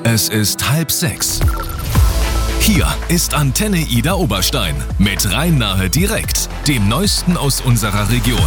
Es ist 5:30. Hier ist Antenne Ida Oberstein mit Rhein-Nahe direkt, dem Neuesten aus unserer Region.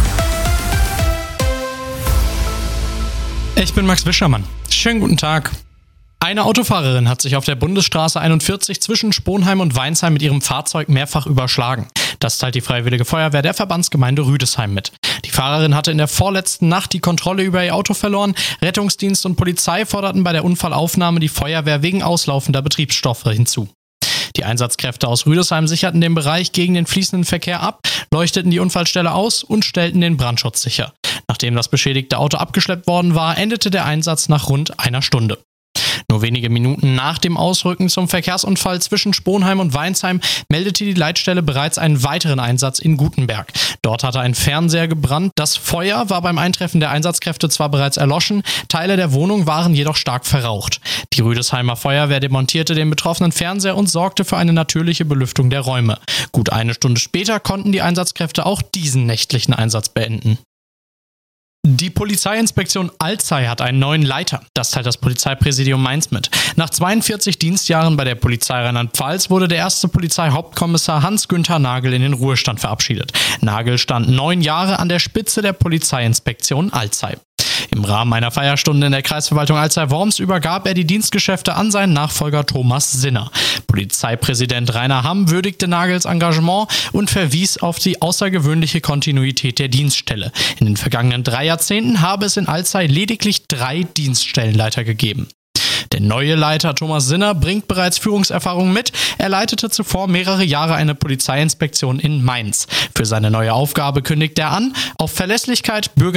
Ich bin Max Wischermann. Schönen guten Tag. Eine Autofahrerin hat sich auf der Bundesstraße 41 zwischen Sponheim und Weinsheim mit ihrem Fahrzeug mehrfach überschlagen. Das teilt die Freiwillige Feuerwehr der Verbandsgemeinde Rüdesheim mit. Die Fahrerin hatte in der vorletzten Nacht die Kontrolle über ihr Auto verloren. Rettungsdienst und Polizei forderten bei der Unfallaufnahme die Feuerwehr wegen auslaufender Betriebsstoffe hinzu. Die Einsatzkräfte aus Rüdesheim sicherten den Bereich gegen den fließenden Verkehr ab, leuchteten die Unfallstelle aus und stellten den Brandschutz sicher. Nachdem das beschädigte Auto abgeschleppt worden war, endete der Einsatz nach rund einer Stunde. Nur wenige Minuten nach dem Ausrücken zum Verkehrsunfall zwischen Sponheim und Weinsheim meldete die Leitstelle bereits einen weiteren Einsatz in Gutenberg. Dort hatte ein Fernseher gebrannt. Das Feuer war beim Eintreffen der Einsatzkräfte zwar bereits erloschen, Teile der Wohnung waren jedoch stark verraucht. Die Rüdesheimer Feuerwehr demontierte den betroffenen Fernseher und sorgte für eine natürliche Belüftung der Räume. Gut eine Stunde später konnten die Einsatzkräfte auch diesen nächtlichen Einsatz beenden. Die Polizeiinspektion Alzey hat einen neuen Leiter. Das teilt das Polizeipräsidium Mainz mit. Nach 42 Dienstjahren bei der Polizei Rheinland-Pfalz wurde der erste Polizeihauptkommissar Hans-Günther Nagel in den Ruhestand verabschiedet. Nagel stand 9 Jahre an der Spitze der Polizeiinspektion Alzey. Im Rahmen einer Feierstunde in der Kreisverwaltung Alzey-Worms übergab er die Dienstgeschäfte an seinen Nachfolger Thomas Sinner. Polizeipräsident Rainer Hamm würdigte Nagels Engagement und verwies auf die außergewöhnliche Kontinuität der Dienststelle. In den vergangenen 3 Jahrzehnten habe es in Alzey lediglich 3 Dienststellenleiter gegeben. Der neue Leiter Thomas Sinner bringt bereits Führungserfahrung mit. Er leitete zuvor mehrere Jahre eine Polizeiinspektion in Mainz. Für seine neue Aufgabe kündigt er an, auf Verlässlichkeit,